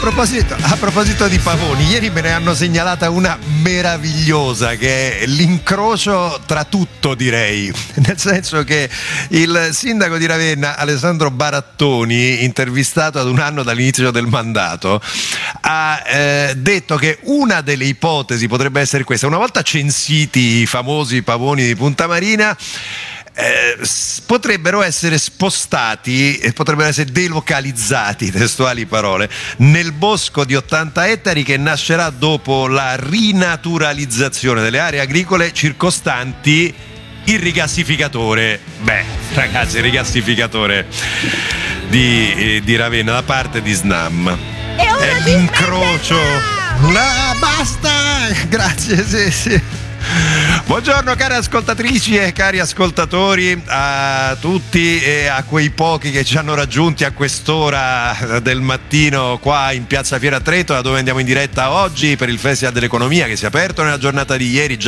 proposito di pavoni, ieri me ne hanno segnalata una meravigliosa che è l'incrocio tra tutto, direi, nel senso che il sindaco di Ravenna Alessandro Barattoni, intervistato ad un anno dall'inizio del mandato, ha detto che una delle ipotesi potrebbe essere questa: una volta censiti i famosi pavoni di Punta Marina, potrebbero essere spostati e potrebbero essere delocalizzati, testuali parole, nel bosco di 80 ettari che nascerà dopo la rinaturalizzazione delle aree agricole circostanti il rigassificatore. Beh, ragazzi, il rigassificatore di Ravenna da parte di Snam. È l'incrocio. Basta! Grazie, sì. Buongiorno cari ascoltatrici e cari ascoltatori, a tutti e a quei pochi che ci hanno raggiunti a quest'ora del mattino qua in Piazza Fiera Tretola, dove andiamo in diretta oggi per il Festival dell'Economia che si è aperto nella giornata di ieri.